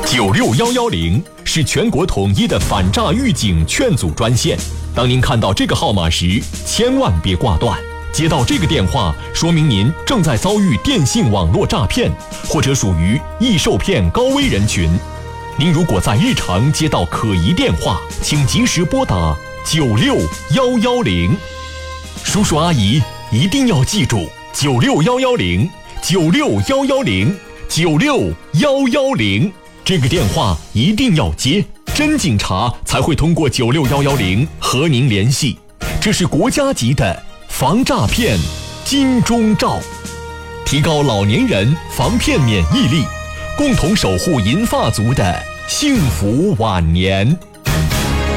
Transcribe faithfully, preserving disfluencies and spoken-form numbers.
九六一一零是全国统一的反诈预警劝阻专线。当您看到这个号码时，千万别挂断。接到这个电话，说明您正在遭遇电信网络诈骗，或者属于易受骗高危人群。您如果在日常接到可疑电话，请及时拨打九六一一零。叔叔阿姨一定要记住九六一一零，九六一一零，九六一一零，这个电话一定要接，真警察才会通过九六一一零和您联系。这是国家级的防诈骗金钟罩，提高老年人防骗免疫力，共同守护银发族的幸福晚年。